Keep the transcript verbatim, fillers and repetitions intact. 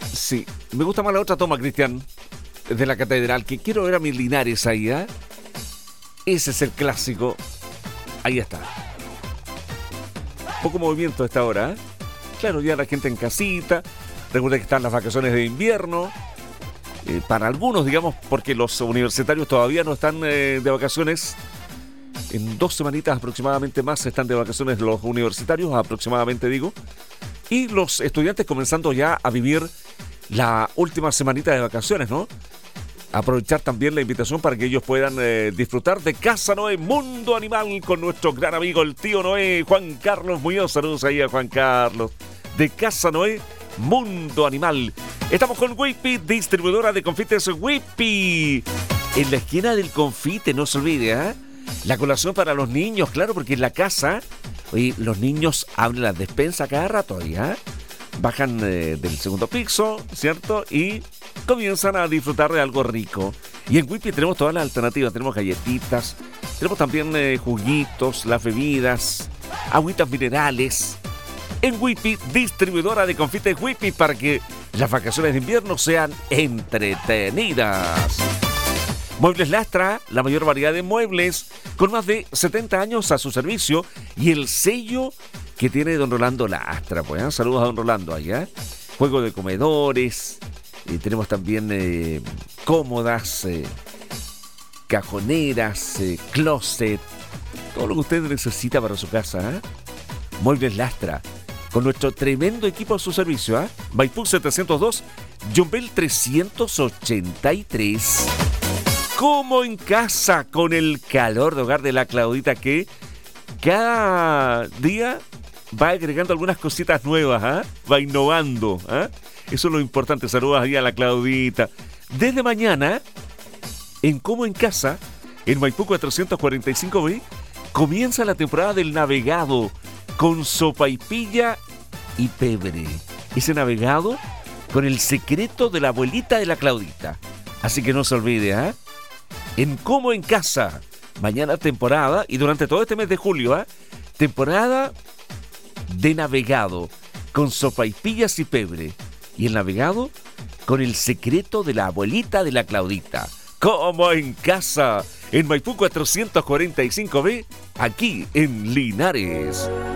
Sí, me gusta más la otra toma, Cristian, de la catedral, que quiero ver a mis Linares ahí, ¿eh? Ese es el clásico. Ahí está. Poco movimiento a esta hora, ¿eh? Claro, ya la gente en casita. Recuerda que están las vacaciones de invierno. Eh, para algunos, digamos, porque los universitarios todavía no están eh, de vacaciones. En dos semanitas aproximadamente más están de vacaciones los universitarios, aproximadamente digo. Y los estudiantes comenzando ya a vivir la última semanita de vacaciones, ¿no? Aprovechar también la invitación para que ellos puedan eh, disfrutar de Casa Noé Mundo Animal con nuestro gran amigo el tío Noé, Juan Carlos Muñoz. Saludos ahí a Juan Carlos de Casa Noé Mundo Animal. Estamos con Whippy, distribuidora de confites Whippy. En la esquina del confite, no se olvide, ¿eh? La colación para los niños, claro, porque en la casa, oye, los niños abren la despensa cada rato, ¿ya? Bajan eh, del segundo piso, ¿cierto? Y comienzan a disfrutar de algo rico. Y en Whippy tenemos todas las alternativas. Tenemos galletitas, tenemos también eh, juguitos, las bebidas, agüitas minerales. En Whippy, distribuidora de confites Whippy, para que las vacaciones de invierno sean entretenidas. Muebles Lastra, la mayor variedad de muebles, con más de setenta años a su servicio, y el sello que tiene don Rolando Lastra. Pues, ¿eh? Saludos a don Rolando allá. Juego de comedores, eh, tenemos también eh, cómodas, eh, cajoneras, eh, closet, todo lo que usted necesita para su casa, ¿eh? Muebles Lastra, con nuestro tremendo equipo a su servicio, ¿eh? Maipú setecientos dos, Yumbel trescientos ochenta y tres. Como en casa, con el calor de hogar de la Claudita, que cada día va agregando algunas cositas nuevas, ¿eh? Va innovando, ¿eh? Eso es lo importante. Saludos ahí a la Claudita. Desde mañana, en Como en Casa, en Maipú cuatrocientos cuarenta y cinco B, comienza la temporada del navegado con sopaipilla y pebre. Ese navegado con el secreto de la abuelita de la Claudita. Así que no se olvide, ¿eh? En Como en Casa, mañana temporada, y durante todo este mes de julio, ¿eh? Temporada de navegado con sopaipillas y pebre. Y el navegado con el secreto de la abuelita de la Claudita. Como en Casa, en Maipú cuatrocientos cuarenta y cinco B, aquí en Linares.